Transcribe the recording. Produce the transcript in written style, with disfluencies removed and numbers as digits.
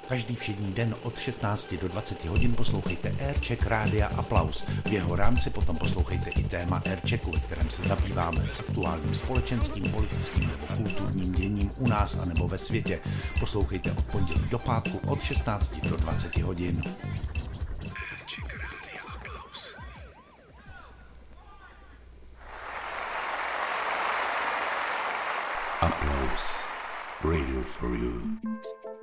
Každý všední den od 16 do 20 hodin poslouchejte Aircheck Rádia Aplaus. V jeho rámci potom poslouchejte i téma Airchecku, ve kterém se zabýváme aktuálním společenským, politickým nebo kulturním děním u nás a nebo ve světě. Poslouchejte od pondělí do pátku od 16 do 20 hodin. Aircheck Rádia Aplaus. Aplaus. Radio for you.